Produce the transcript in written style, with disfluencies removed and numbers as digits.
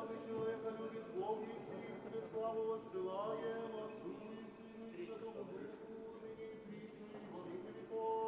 который человека любит, Бог и Сын, тебе славу воссылаем, Отцу и Сыну и Святому Духу, ныне и присно, и во веки веков.